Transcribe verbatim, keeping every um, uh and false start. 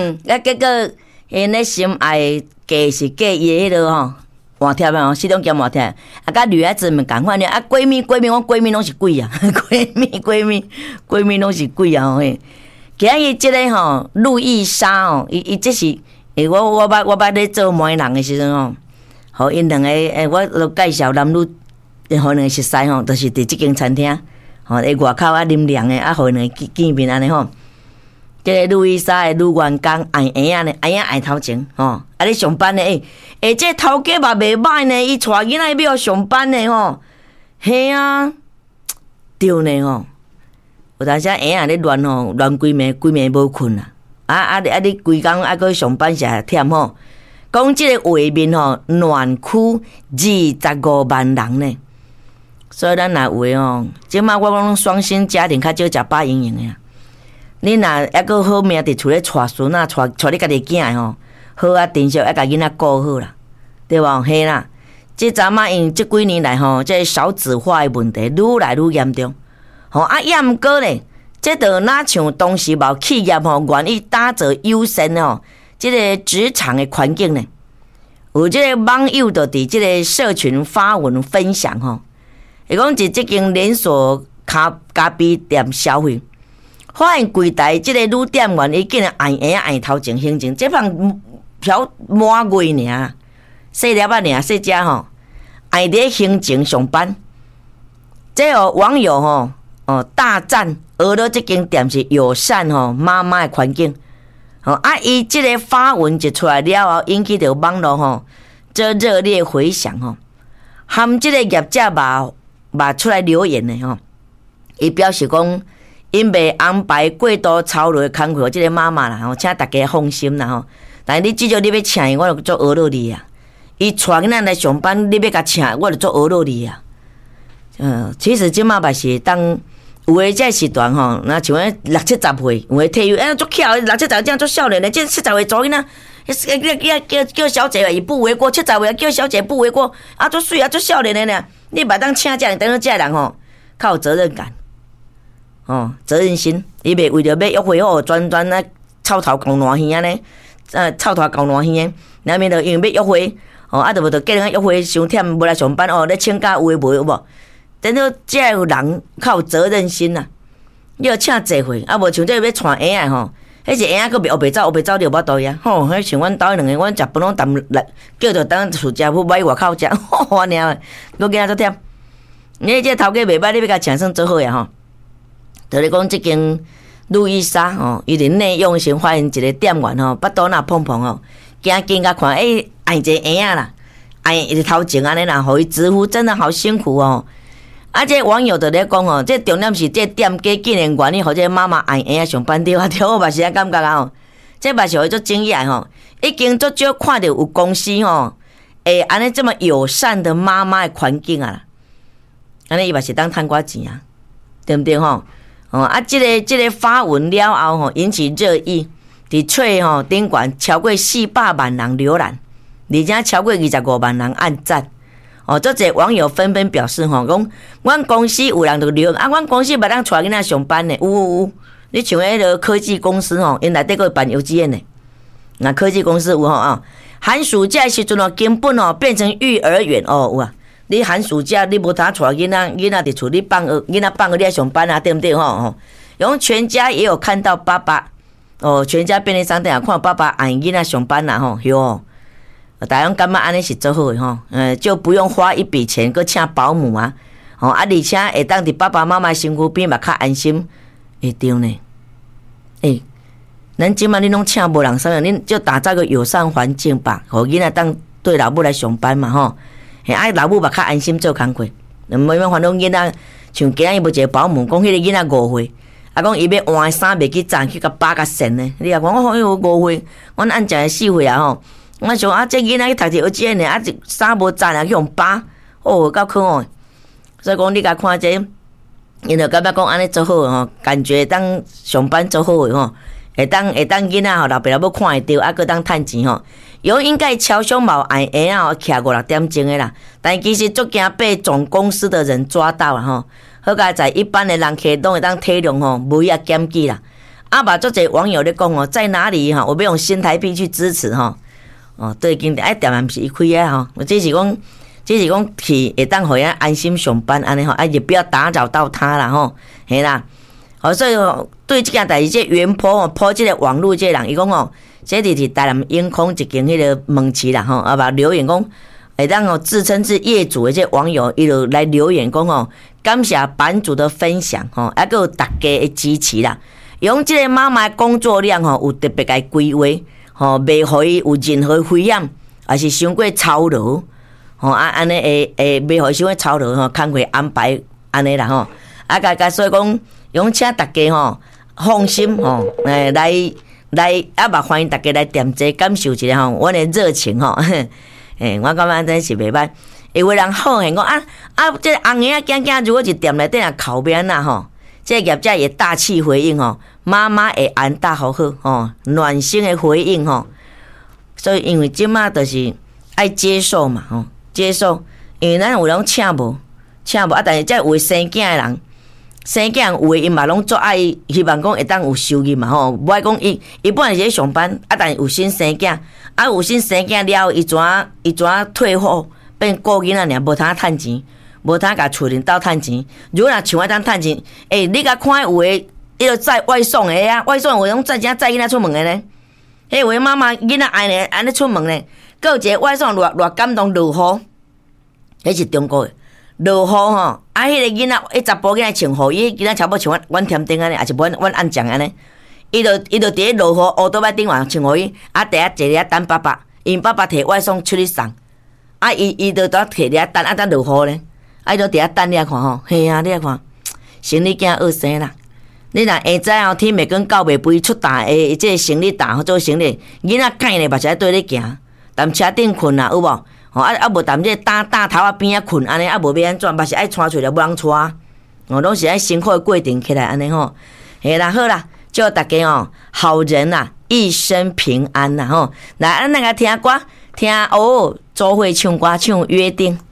嗯，啊，结果因咧心爱嫁是嫁伊迄落吼，换贴啊，四种兼换贴，啊，甲女孩子们共款呢，啊，闺蜜闺蜜，我闺蜜拢是鬼啊，闺蜜闺蜜闺蜜拢是鬼啊嘿。今日即个吼，路易莎哦，伊伊这是，诶，我我捌我捌咧做媒人的时阵吼，互因两个诶，我都介绍男女，互两个熟识吼，就是伫即间餐厅，吼，伫外口啊啉凉诶，啊，互两个见见面安尼吼。即个路易莎诶女员工爱婴仔呢，爱婴爱头前吼，啊咧上班呢，诶、欸，诶，这头家嘛袂歹呢，伊带囡仔要上班呢吼，嘿啊，对呢吼。有当时婴仔咧乱吼，乱规暝，规暝无困啊！啊啊啊！你规工啊，搁上班是忝吼。讲即个画面吼，暖区二十五万人呢。所以咱若有诶吼，即马我讲双薪家庭较少食饱盈盈诶啊。你若还搁好命伫厝咧带孙仔，带带你家己囝诶吼，好啊，珍惜要甲囡仔顾好啦，对无？嘿啦，即阵仔因即几年来吼，即少子化诶问题愈来愈严重。吼啊，也毋过咧，这就哪像当时某企业吼，愿意打造友善吼，即个职场的环境呢？有即个网友就伫即个社群发文分享吼，伊讲是即间连锁咖咖啡店消费，发现柜台即个女店员伊竟然按下按头前行程，这放漂满月尔，细粒仔尔，细只吼，按伫行程上班，这哦网友吼。哦，大赞俄罗这间店是友善吼妈妈的环境，哦啊，伊这个发文一出来了后，引起着网络吼这热烈回响吼，含这个业者嘛嘛出来留言的吼，伊表示讲，因未安排过度操劳的工课，这个妈妈啦吼，请大家放心啦吼。但你至少你要请伊，我就做俄罗你啊。伊带囡仔来上班，你要甲请，我就做俄罗你啊。嗯，其实即马嘛是当。有诶，这时段吼，那像诶六七十岁，有诶退休，哎，足巧，六七十岁这样足少年诶，这七十岁做囡仔，叫叫叫小姐也不为过，七十岁叫小姐不为过，啊，足水啊，足少年诶呢，你袂当请这样，等于这人吼，较有责任感，哦，责任心，伊袂为着要约会吼，专专啊臭头讲烂耳安尼，呃，臭头讲烂耳，那面着因为要约会，哦，啊，着无着叫人约会伤忝，无来上班哦，咧请假有诶无有无？等到这人较有责任心呐、啊，你要请坐会，啊无像这要带婴仔吼，迄是婴仔佫袂黑白走，黑白走就无倒呀，吼，迄像阮兜两个，阮食饭拢谈来，叫着当厝食府买外口食，吼，安尼啊，佫囝仔足忝。你这头家袂歹，你要甲请算做好呀吼。就咧讲即间路易莎吼，伊伫内用先发现一个店员吼，巴肚若碰碰吼，行近甲看，诶、欸，按一个婴仔啦，按伊头前安尼啦，互伊直呼真的好辛苦哦。啊！这网友就咧讲哦，这重点是这店家竟然愿意互这妈妈按婴仔上班对啊，对我嘛是安感觉啊吼，这嘛是会做惊讶吼，已经足少看到有公司吼，诶，安尼这么友善的妈妈的环境啊，安尼伊嘛是当趁寡钱啊，对不对吼？哦啊，这个这个发文了后吼，引起热议，伫册吼顶悬超过四百万人浏览，而且超过二十五万人按赞。哦，足侪网友纷纷表示吼，讲阮公司有人就留啊，阮公司袂当带囡仔上班呢，有有有，你像迄个科技公司吼，因内底个办邮件呢，那科技公司有吼啊，寒暑假时阵哦，根本哦变成幼儿园哦有啊，你寒暑假你无通带囡仔，囡仔伫厝你放学，囡仔放学你来上班啊，对不对吼吼？然后全家也有看到爸爸哦，全家便利商店也看爸爸按囡仔上班啦吼，哟。大家感觉安尼是做好的吼，呃，就不用花一笔钱去请保姆啊，吼啊，而且会当伫爸爸妈妈身躯边嘛较安心，会对呢。诶、欸，咱即马你拢请无人啥样，恁就打造个友善环境吧，互囡仔当对老母来上班嘛吼，嘿，啊老母嘛较安心做工课，毋免烦恼囡仔像今日无一个保姆，讲迄个囡仔误会，啊讲伊要换衫袂去站去甲扒甲线呢，你啊讲我好有误会，阮按食四岁啊吼。我想啊，这囡仔去读一幼稚园呢，啊，一衫无扎啊，去用扒，哦，够可爱。所以讲，你甲看这，因就感觉讲安尼做好吼，感觉当上班做好诶吼，会当会当囡仔吼，老爸老母看会到，啊，搁当趁钱吼。有应该超商毛按下啊，徛五六点钟诶啦，但其实足惊被总公司的人抓到啦吼。好佳在一般的人客拢会当体谅吼，每日检举啦。 啊，嘛足侪网友咧讲哦，在哪里哈？我们用新台币去支持哈。哦，对，今哎店也毋是伊开啊吼，这是讲，这是讲去会当互伊安心上班安尼吼，啊也不要打扰到他啦吼，嘿啦。好，所以哦，对即件代志，这原坡哦，坡即个网络即个人，伊讲哦，这里是台南永康一间迄个门市啦吼，啊吧留言讲，会当哦自称是业主的这网友，伊就来留言讲哦，感谢版主的分享吼，还有大家的支持啦。用即个妈妈工作量吼，有特别个规划。吼，袂互伊有任何危险，也是伤过操劳，吼啊安尼会会袂互伊伤过操劳吼，工课安排安尼啦吼，啊甲甲所以讲，用请大家吼放心吼，诶来来啊嘛欢迎大家来点这感受一下吼，阮的热情吼，诶我感觉真是袂歹，有个人好现讲啊啊，这个红爷囝囝如果是店内底若口面啦吼。这业者也大气回应吼，妈妈会安大好好吼，暖心的回应吼。所以因为即马就是爱接受嘛吼，接受。因为咱有人请无，请无啊，但是再有生囝的人，生囝有诶，伊嘛拢做爱，希望讲会当有收入嘛吼。无爱讲伊伊本来是咧上班，啊，但是有心生囝，啊有心生囝了，伊怎伊怎退货变顾囡仔尔，无通趁钱。无通甲厝人斗趁钱，如果若像我当趁钱，诶、欸，你甲看有诶，迄个载外送诶啊，外送有种载正载囡仔出门诶呢，迄有诶妈妈囡仔爱呢，安尼出门呢，佮有一个外送偌偌感动落雨，迄是中国诶，落雨吼，啊，迄个囡仔，迄查甫囡仔穿雨衣，囡仔差不多像阮阮添丁安尼，也是阮阮按酱安尼，伊就伊就伫咧落雨，乌倒摆顶完穿雨衣，啊，第一坐咧等爸爸，因爸爸摕外送出去送，啊，伊伊就伫摕咧等，啊，等落雨咧。啊，伊都伫遐等你啊看吼，嘿啊，你啊看，行李囝恶生啦！你若下早后天袂跟到袂肥出大诶，即个行李大做行李，囡仔囝咧嘛是爱对咧行，踮车顶困啊，有无？吼啊啊无踮这打打头啊边啊困安尼，啊无要安怎，嘛是爱带出来无人带，哦，拢是爱辛苦诶过程起来安尼吼。嘿啦好啦，祝大家哦，好人啊一生平安啦吼。来，咱来个听歌，听哦，周慧唱歌唱约定。